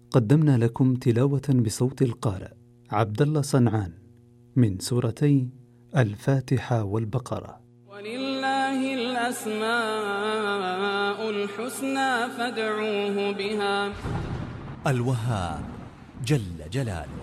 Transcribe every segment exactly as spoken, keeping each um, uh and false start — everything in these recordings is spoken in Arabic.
قدمنا لكم تلاوة بصوت القارئ عبد الله صنعان من سورتي الفاتحة والبقرة. ولله الأسماء الحسنى فادعوه بها. الوهاب جل جلاله.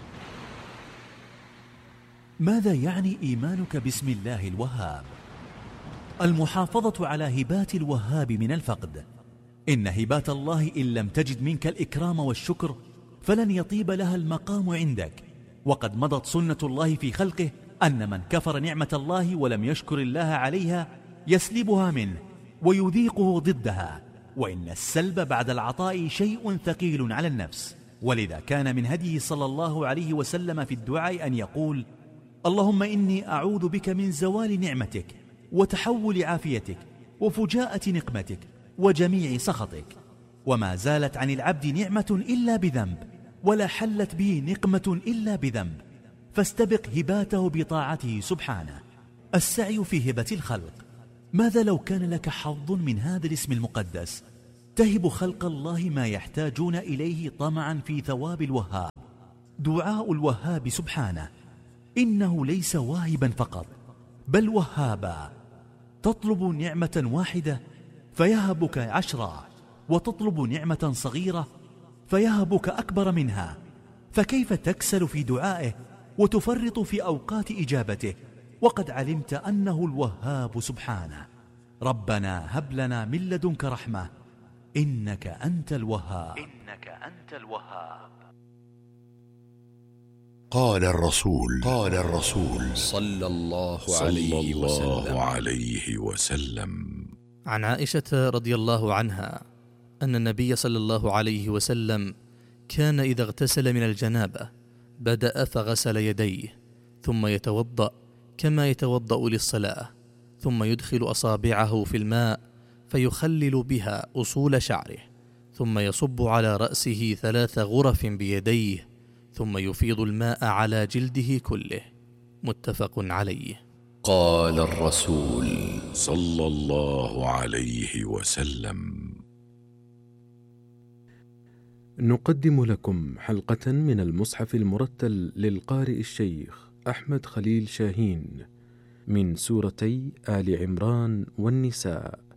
ماذا يعني إيمانك باسم الله الوهاب؟ المحافظة على هبات الوهاب من الفقد. إن هبات الله إن لم تجد منك الإكرام والشكر فلن يطيب لها المقام عندك. وقد مضت سنة الله في خلقه أن من كفر نعمة الله ولم يشكر الله عليها يسلبها منه ويذيقه ضدها، وإن السلب بعد العطاء شيء ثقيل على النفس. ولذا كان من هديه صلى الله عليه وسلم في الدعاء أن يقول: اللهم إني أعوذ بك من زوال نعمتك وتحول عافيتك وفجاءة نقمتك وجميع سخطك. وما زالت عن العبد نعمة إلا بذنب، ولا حلت به نقمة إلا بذنب، فاستبق هباته بطاعته سبحانه. السعي في هبة الخلق. ماذا لو كان لك حظ من هذا الاسم المقدس؟ تهب خلق الله ما يحتاجون إليه طمعا في ثواب الوهاب. دعاء الوهاب سبحانه إنه ليس واهبا فقط بل وهابا. تطلب نعمة واحدة فيهبك عشرا، وتطلب نعمة صغيرة فيهبك أكبر منها. فكيف تكسل في دعائه وتفرط في أوقات إجابته وقد علمت أنه الوهاب سبحانه؟ ربنا هب لنا من لدنك رحمة إنك أنت الوهاب. إنك أنت الوهاب. قال الرسول قال الرسول صلى الله صلى عليه الله وسلم عليه وسلم عن عائشة رضي الله عنها أن النبي صلى الله عليه وسلم كان إذا اغتسل من الجنابة بدأ فغسل يديه ثم يتوضأ كما يتوضأ للصلاة، ثم يدخل أصابعه في الماء فيخلل بها أصول شعره، ثم يصب على رأسه ثلاث غرف بيديه، ثم يفيض الماء على جلده كله. متفق عليه. قال الرسول صلى الله عليه وسلم. نقدم لكم حلقة من المصحف المرتل للقارئ الشيخ أحمد خليل شاهين من سورتي آل عمران والنساء.